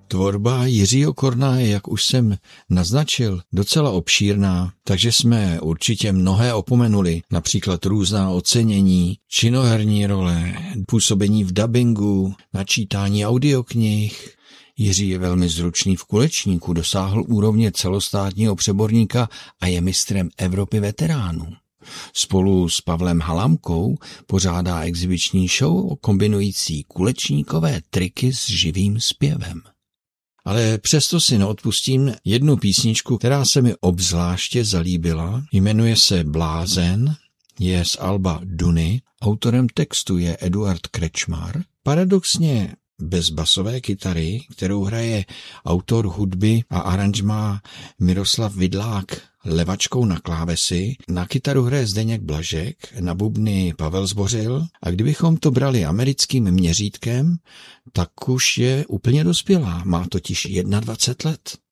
Tvorba Jiřího Korna je, jak už jsem naznačil, docela obšírná, takže jsme určitě mnohé opomenuli, například různá ocenění, činoherní role, působení v dabingu, načítání audioknih. Jiří je velmi zručný v kulečníku, dosáhl úrovně celostátního přeborníka a je mistrem Evropy veteránů. Spolu s Pavlem Halamkou pořádá exibiční show kombinující kulečníkové triky s živým zpěvem. Ale přesto si neodpustím jednu písničku, která se mi obzvláště zalíbila. Jmenuje se Blázen, je z alba Duny, autorem textu je Eduard Krečmar. Paradoxně bez basové kytary, kterou hraje autor hudby a aranžmá Miroslav Vidlák levačkou na klávesy, na kytaru hraje Zdeněk Blažek, na bubny Pavel Zbořil a kdybychom to brali americkým měřítkem, tak už je úplně dospělá, má totiž 21 let.